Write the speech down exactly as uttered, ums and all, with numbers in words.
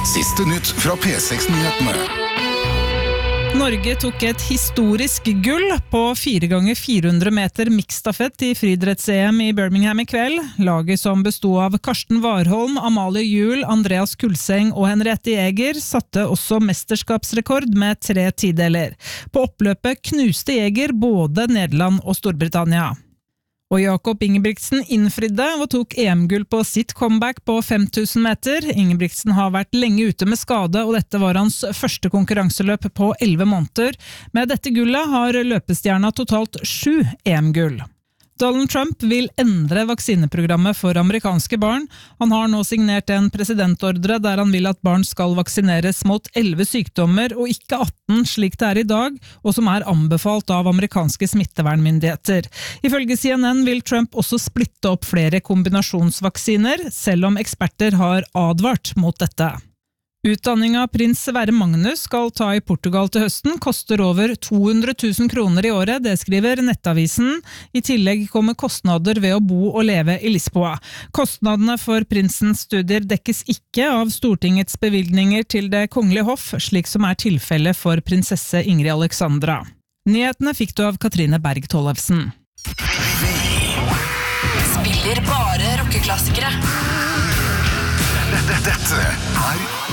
Siste nytt fra P seks Nyhetene. Norge tok et historisk gull på fire ganger fire hundre meter miksstafett i friidretts-E M i Birmingham i kveld. Laget som bestod av Karsten Warholm, Amalie Juel, Andreas Kulseng og Henriette Jæger satte også mesterskapsrekord med tre tideler. På oppløpet knuste Jæger både Nederland og Storbritannia. Og Jakob Ingebrigtsen innfridde og tok E M-gull på sitt comeback på fem tusen meter. Ingebrigtsen har vært lenge ute med skade, og dette var hans første konkurranseløp på elleve måneder. Med dette gullet har løpestjerna totalt sju E M-gull. Donald Trump vil endre vaksineprogrammet for amerikanske barn. Han har nå signert en presidentordre der han vil at barn skal vaksineres mot elleve sykdommer og ikke atten slik det er i dag, og som er anbefalt av amerikanske smittevernmyndigheter. Ifølge C N N vil Trump også splitte opp flere kombinasjonsvaksiner, selv om eksperter har advart mot dette. Utdanninga prins Sverre Magnus skal ta i Portugal til høsten koster over to hundre tusen kroner i året, det skriver Nettavisen. I tillegg kommer kostnader ved å bo og leve i Lisboa. Kostnadene for prinsens studier dekkes ikke av Stortingets bevilgninger til det kongelige hoff, slik som er tilfellet for prinsesse Ingrid Alexandra. Nyhetene fikk du av Katrine Berg Tollefsen. Spiller bare rockeklassikere. Dette er